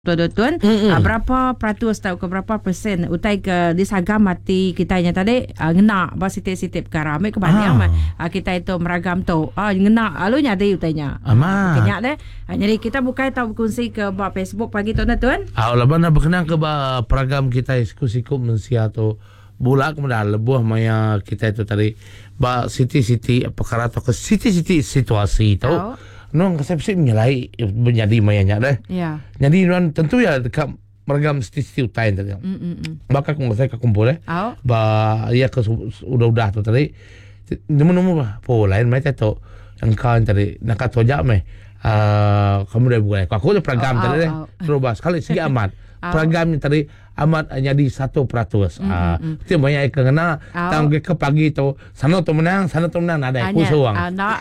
Tuan, berapa peratus atau ke berapa persen utai ke disagam mati kita nya tadi ngena ba sitip-sitip perkara ambil kebanding kita itu meragam tu ngena alu nya ada utainya kenyak deh jadi kita bukai tahu berkongsi ke Facebook pagi tuan laban berkenaan ke peragam kita siku mensia tu bulak kemudian lebuh maya kita itu tadi ba siti-siti perkara atau ke siti-siti situasi tu nong kesepsi menyalai menjadi mayanya deh. Ya. Jadi non tentu ya dekat meragam siti utain tadi. Bakal saya kumpul ba ya ke udah tu tadi. Nemu lah. Po lain macam tu. Yang kan tadi nak tojak meh. Kamu dah buat. Aku dah peragam tadi deh. Terubah sekali segi amat. Peragamnya tadi amat jadi 1%. Itu banyak yang kena tang ke pagi tu sana tu menang ada aku seorang.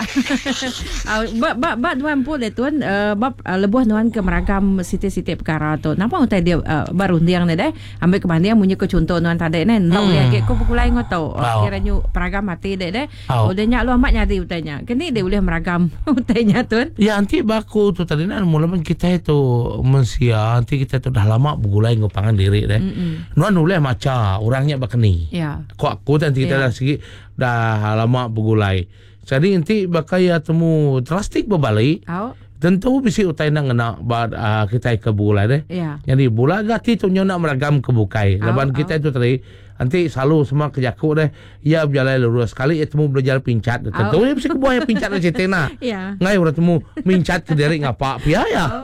Ba tuan pun tuan lebuh tuan ke meragam siti-siti perkara tu. Napa utai dia baru ndiang ni deh. Ambil kebanding punya ke contoh tuan tadi ni. Nak lihat ke ko pulai ngotau. Kiranya peragam mati deh. Udahnya lu amat nyadi utainya. Kini dia boleh meragam utainya tuan. Ya nanti baku tu tadi nak mula kita itu mensia nanti kita tu dah lama bergulai ngopangan diri deh. Nuan boleh maca orangnya bakni. Ya. Kok aku nanti kita dah segi dah lama bergulai. Jadi nanti bakaya temu drastik berbalik. Tentu bisi utai nak ngena kita ke bulai deh. Ya. Jadi bulai gati tu nak meragam ke bukai. Leban kita itu tadi nanti selalu semua kejaku deh. Ya berjalan lurus sekali temu belajar pincat. Tentu ya bisi kebuah pincat aja tena. Ya. Ngai udah temu mincat ke diri ngapa pia ya.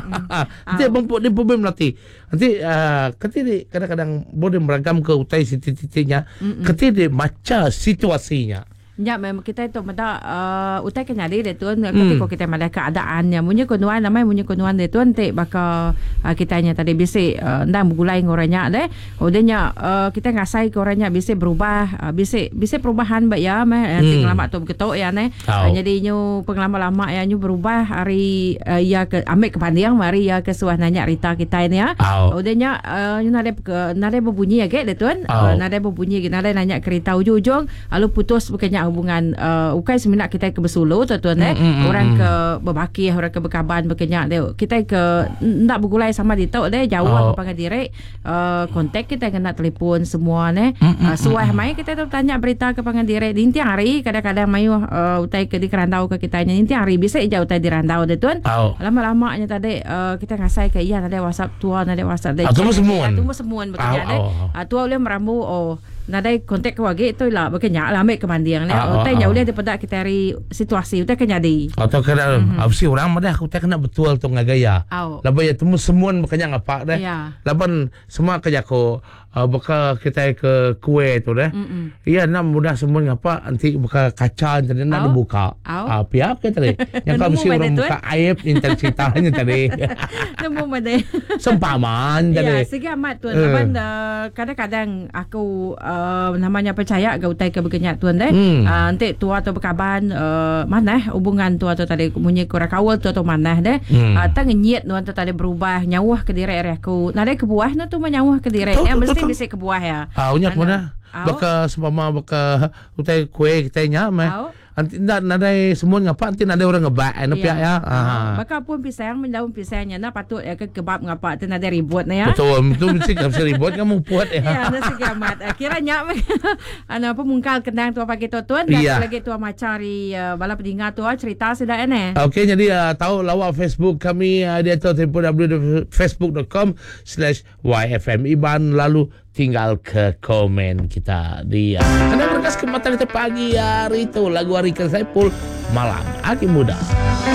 Nanti bangpuk di problem nanti. Nanti ketika kadang-kadang boleh meragam ke utai titik-titiknya. Ketika maca situasinya. Ya memang kita itu mada utai kenyali deh tuan ketika kita mada keadaannya munye konuan namanya munye konuan deh tuan te baka kitanya tadi bisi ndang bergulai ngoranya deh udahnya kita ngasai ke orangnya bisi berubah bisi perubahan mbak ya nanti lama tu begitu ya ne jadi nyu penglama-lama ya nyu berubah hari ya ke ambil kebanding mari ya ke suah nanya Rita kita ini ya udahnya nyu nade berbunyi ya ke deh tuan nade berbunyi nade nanya ke Rita ujung-ujung lalu putus bukannya hubungan ukai seminat kita ke bersulu tuan orang ke berbaki orang ke berkaban berkenyak dia kita ke nak bergulai sama di tau dia jauh ke pangadiri kontak kita kena telefon semua ne suai mai kita tu tanya berita ke pangadiri dinti hari kadang-kadang mai utai ke di kerandau ke kita dinti hari bisa jauh utai di randau dia tuan lama-lamanya tadi kita ngasai ke iya ada WhatsApp tua ada WhatsApp dia tunggu semuan berkenyak dia tua boleh merambu nadai kontak ke wage itu lah berkenyak lah ambil kemandiang ni utai jauh dia daripada kita hari situasi utai kenyadi atau kena absi orang madah utai kena betul tu ngagaya laban ya temu semuan berkenyak apa dah laban semua kerja ko baka kita ke kue tu dah iya nak mudah semua ngapa nanti buka kaca jadi nak dibuka pihak ke tadi yang kau absi orang buka aib intensitasnya tadi nemu made sempaman tadi segi amat tuan laban kadang-kadang aku namanya percaya ke utai ke berkenyak tuan deh nanti tua atau berkaban mana hubungan tua atau tadi munyi kurang kawal tu atau mana deh tang nyet tuan tu tadi berubah nyawah ke diri aku nadai ke buah tu menyawah ke diri yang mesti bisa ke buah ya unyak mana baka sempama baka utai kue kita nyama nanti nadai semua ngapa nanti nadai orang ngebak pihak ya baka pun pisang mendaun pisangnya na patut ya ke kebab ngapa tu nadai ribut na ya betul itu mesti kapsi ribut kamu puat ya nasi gamat kiranya apa mungkal kendang tu pagi tu tuan dan lagi tu macari bala pedingat tu cerita sudah ene okey jadi tahu lawak Facebook kami dia tu www.facebook.com/yfm iban lalu tinggal ke komen kita dia. Anda berkas ke Matahari Pagi hari itu lagu Arika Saipul Malam Aki Muda.